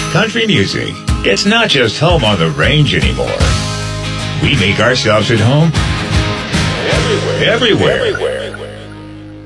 Country music. It's not just home on the range anymore. We make ourselves at home everywhere.